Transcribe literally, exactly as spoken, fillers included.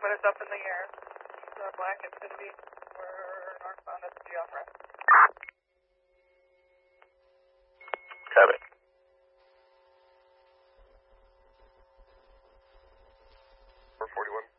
but it's up in the air. So black Infinity, we're northbound at the G off ramp. Copy. four forty-one.